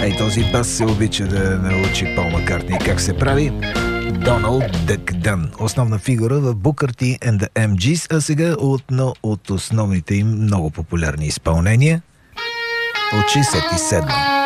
Ей, този бас се обича да научи Пол Маккартни как се прави. Доналд Дък Дън, основна фигура в Booker T and the MGs, а сега от основните им много популярни изпълнения от 67.